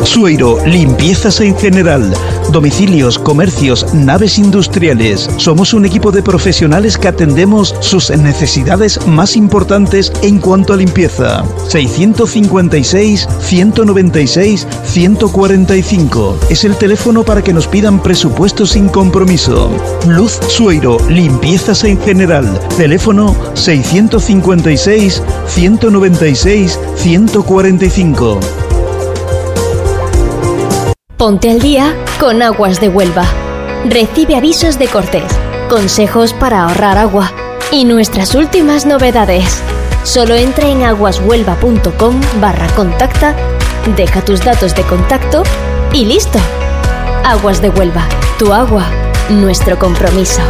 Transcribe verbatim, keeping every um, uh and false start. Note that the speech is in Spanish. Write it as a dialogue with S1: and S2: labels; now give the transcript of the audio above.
S1: Sueiro, limpiezas en general. Domicilios, comercios, naves industriales. Somos un equipo de profesionales que atendemos sus necesidades más importantes en cuanto a limpieza. seiscientos cincuenta y seis, ciento noventa y seis, ciento cuarenta y cinco. Es el teléfono para que nos pidan presupuestos sin compromiso. Luz Sueiro, limpiezas en general. Teléfono seiscientos cincuenta y seis, ciento noventa y seis, ciento cuarenta y cinco.
S2: Ponte al día con Aguas de Huelva. Recibe avisos de cortes, consejos para ahorrar agua y nuestras últimas novedades. Solo entra en aguashuelva.com barra contacta, deja tus datos de contacto y listo. Aguas de Huelva, tu agua, nuestro compromiso.